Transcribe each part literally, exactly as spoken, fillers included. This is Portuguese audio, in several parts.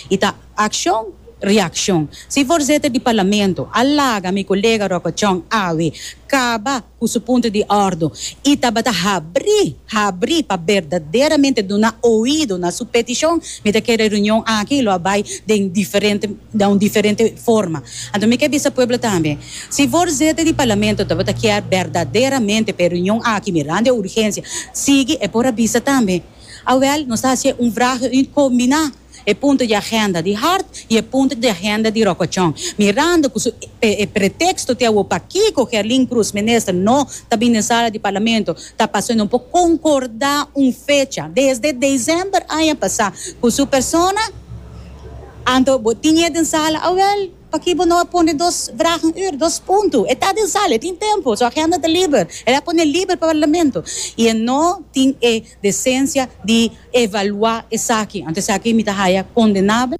Ita action, reaction. Se você de parlamento, alaga mi colega Rocochong awe, caba com o ponto de ordem, e tabata abrir, abrir para verdadeiramente dar ouvido na sua petição, me te quer reunião aqui, lo vai de diferente, de uma diferente forma. Então me quer dizer pueblo também, se você de parlamento tabata quer verdadeiramente para reunião aqui, mirando a urgência, siga é por avisa também. Awel, nós está se um vraag combinar. É ponto de agenda de Hart e é ponto de agenda de Rocochong. Mirando que o pretexto de o Paquico, que Arlene Cruz, ministra, não está vindo na sala de parlamento, está passando um pouco concordar uma fecha. Desde dezembro, aí passar com sua persona, ando, tinha na sala, ah, well, Paquico não põe dois vragen uur, dois pontos. Está na sala, tem tempo, sua agenda é livre. Ela põe livre para o parlamento. E não tem a decência de evaluar isso aqui. Então, isso aqui me está condenável.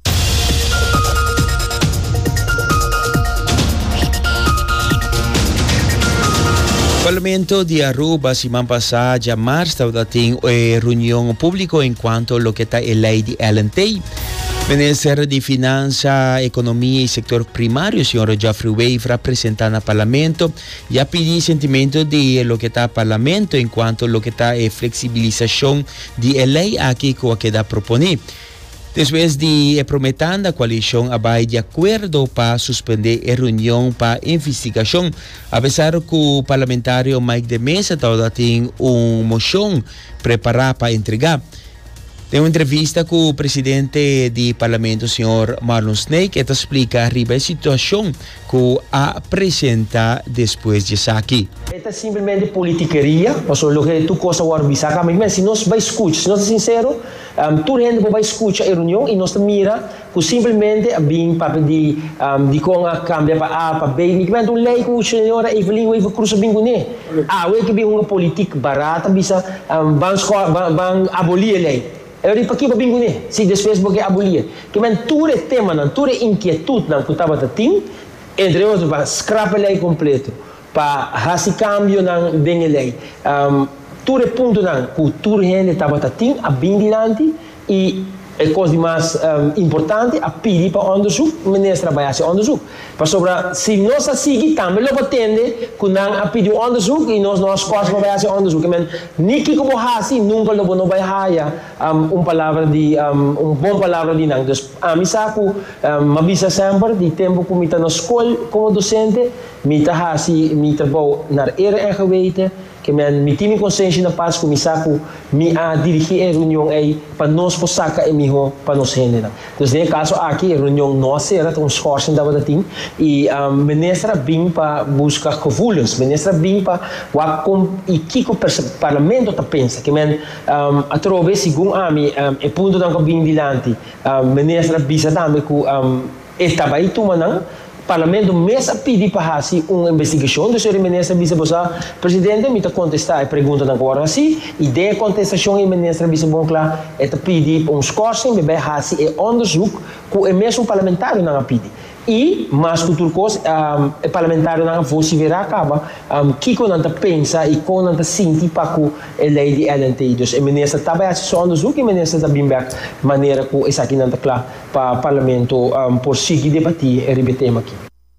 O Parlamento de Aruba, semana passada, março, tem uma reunião pública enquanto o que está a lei de L N T. Ministro de Finanças, Economia e Sector Primário, o senhor Geoffrey Wave, apresentando no Parlamento, já pediu sentimento de lo que está no Parlamento enquanto lo que está a flexibilização de lei aqui que o que está proponer. Depois de prometer a coalição vai de acordo para suspender a reunião para investigação, apesar que o parlamentário Mike de Mesa tem uma moção preparada para entregar. Tem uma entrevista com o presidente do parlamento, o senhor Marlon Snake, que explica a situação que apresenta depois disso aqui. É simplesmente politiqueria, mas o que tu costa o arbisar, mas se nós vai escutar, se nós é sincero, um, tu gente vai escutar a reunião e nós mira que simplesmente vem para de um, de com a cambia para A para B, e que um lei que o senhor Evelyn vai cruzar bem com ele. Ah, o que vem uma política barata, bisa um, vão vão abolir a lei. Eu digo para que para bingo se depois porque abolir. Que men tudo é tema não, tudo é inquietude não que estava tatim, entre outros para scrap a lei completo, para fazer cambio não bem a lei. Um, tudo é ponto não, que tudo gente estava tatim a bem dilante e é coisa mais um, importante a pedir para onderzoek, o ministro vai fazer onderzoek. Para sobre se nós seguir também lo atende que não a pedir onderzoek e nós nós quase vai fazer onderzoek. Men niki como hasi nunca lo não vai haya um, um palavra de um, um bom palavra de não. Dus a mim saco um, avisa sempre de tempo que me tá na escola como docente, me tá hasi me trabalho na era geweten. Que men me time consciência na paz com me saco me a dirigir a reunião aí para nós possamos emiho para nós render. Então nesse caso aqui a reunião nossa era um esforço da botatim e a ministra vem para buscar gevoelens, ministra vem para o com e que o parlamento tá pensa que men um, a trove segundo a mim é ponto da bem dilante a ministra bisa também que um, estava aí tomando Parlamento mesmo pediu para fazer uma investigação, do senhor ministro vice-presidente, presidente me contestar a pergunta da agora assim, e de contestação o ministro vice-presidente lá, é pedir um esforço, bebê fazer um onderzoek, que o mesmo parlamentário não pede. E, mas que tudo coisa, um, o parlamentário não vai se virar acaba, um, que que não pensa e como não sente para que a lei de L N T. Então, o ministro está bem só onderzoek, o ministro está bem back maneira que isso aqui não está claro para o parlamento um, por seguir debater e rebater aqui.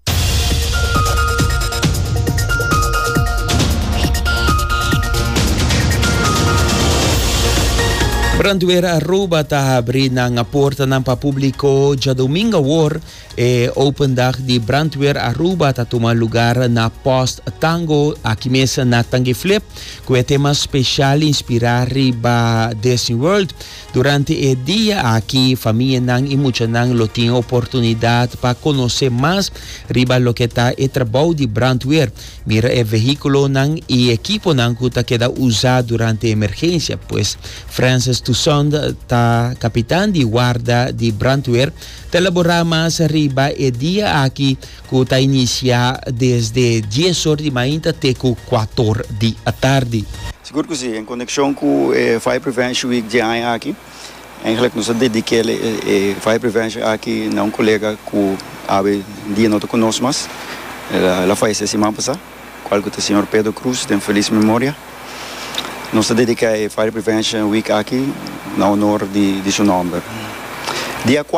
Brandweer Aruba está abrindo a porta para público já domingo war e open dag de Brandweer Aruba está tomando lugar na Post Tango aqui mesmo na Tangi Flip com o tema especial inspirado para Disney World. Durante o dia aqui família nang e muita nang lo tem oportunidade para conhecer mais riba lo que está o trabalho de Brandweer. Mira o veículo nang e equipo nang que está queda usado durante a emergência, pois Francis Toussaint, ta capitão de guarda de Brandweer, elaborar mais riba e dia aqui que está inicia desde dez horas de manhã até quatro da tarde. Seguro que sim, em conexão com o Fire Prevention Week de amanhã aqui, eigenlijk nos dedicamos a Fire Prevention aqui na um colega que há dia não conosco mais, ela faz essa semana passada, qual que o senhor Pedro Cruz tem feliz memória. Nós dedicamos a Fire Prevention Week aqui na honor de, de seu nome. Dia